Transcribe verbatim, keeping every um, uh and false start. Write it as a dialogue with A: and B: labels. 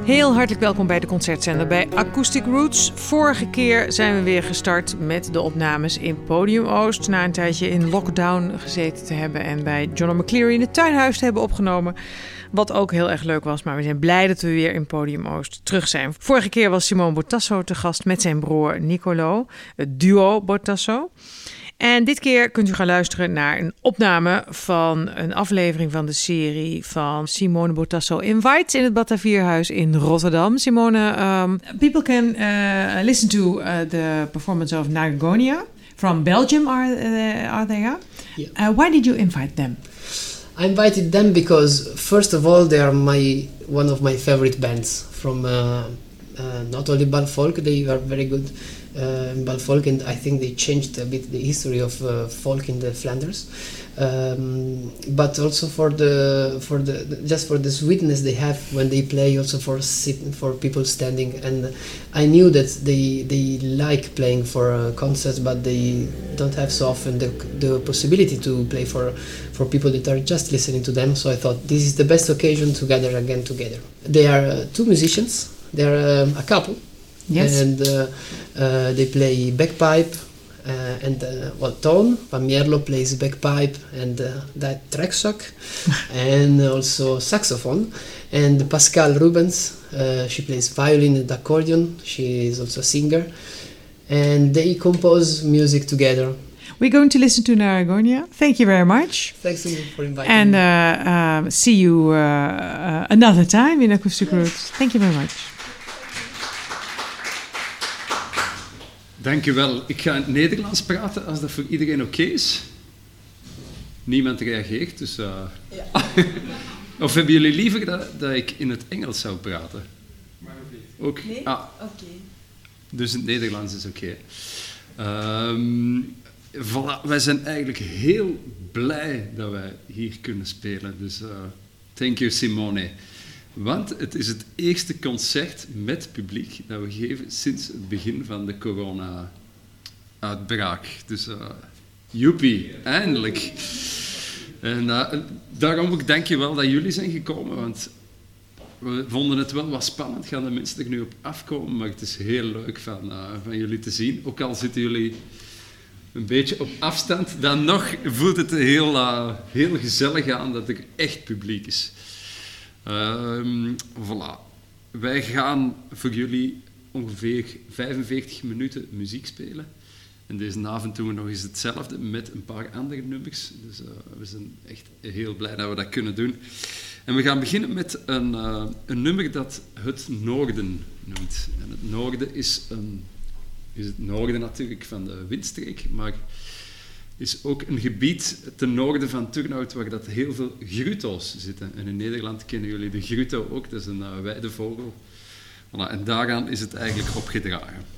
A: Heel hartelijk welkom bij de Concertzender bij Acoustic Roots. Vorige keer zijn we weer gestart met de opnames in Podium Oost. Na een tijdje in lockdown gezeten te hebben en bij John O'Mcleary in het tuinhuis te hebben opgenomen. Wat ook heel erg leuk was, maar we zijn blij dat we weer in Podium Oost terug zijn. Vorige keer was Simone Botasso te gast met zijn broer Nicolo, het duo Botasso. En dit keer kunt u gaan luisteren naar een opname van een aflevering van de serie van Simone Botasso Invites in het Batavierhuis in Rotterdam. Simone, um, people can uh, listen to uh, the performance of Nagagonia from Belgium, are, uh, are they? Yeah. Uh, why did you invite them?
B: I invited them because, first of all, they are my one of my favorite bands from uh, uh, not only Balfolk, they are very good uh, in Balfolk, and I think they changed a bit the history of uh, folk in the Flanders. Um, but also for the for the just for the sweetness they have when they play, also for sitting, for people standing. And I knew that they they like playing for uh, concerts, but they don't have so often the the possibility to play for for people that are just listening to them. So I thought this is the best occasion to gather again together. They are uh, two musicians. They are um, a couple.
A: Yes.
B: And uh, uh, they play bagpipe. Uh, and uh, well, Toon van Mierlo plays bagpipe and uh, that trekzak, and also saxophone. And Pascal Rubens, uh, she plays violin and accordion. She is also a singer, and they compose music together.
A: We're going to listen to Naragonia. Thank you very much.
B: Thanks to you for inviting
A: and,
B: me.
A: And uh, uh, see you uh, uh, another time in Acoustic Roots. Thank you very much.
C: Dankjewel. Ik ga in het Nederlands praten als dat voor iedereen oké okay is. Niemand reageert, dus... Uh... Ja. Of hebben jullie liever dat, dat ik in het Engels zou praten? Maar ook.
D: Nee?
C: Ah.
D: Oké. Okay.
C: Dus in het Nederlands is oké. Okay. Um, voilà. Wij zijn eigenlijk heel blij dat wij hier kunnen spelen. Dus uh, thank you, Simone. Want het is het eerste concert met publiek dat we geven sinds het begin van de corona-uitbraak. Dus uh, joepie, eindelijk. En uh, daarom ook dank je wel dat jullie zijn gekomen, want we vonden het wel wat spannend. Gaan de mensen er nu op afkomen, maar het is heel leuk van, uh, van jullie te zien. Ook al zitten jullie een beetje op afstand, dan nog voelt het heel, uh, heel gezellig aan dat er echt publiek is. Um, voilà. Wij gaan voor jullie ongeveer vijfenveertig minuten muziek spelen. En deze avond doen we nog eens hetzelfde met een paar andere nummers. Dus uh, we zijn echt heel blij dat we dat kunnen doen. En we gaan beginnen met een, uh, een nummer dat Het Noorden noemt. En het Noorden is, een, is het noorden natuurlijk van de windstreek, maar is ook een gebied ten noorden van Turnhout waar dat heel veel grutto's zitten. En in Nederland kennen jullie de grutto ook, dat is een uh, weidevogel. Voilà, en daaraan is het eigenlijk opgedragen.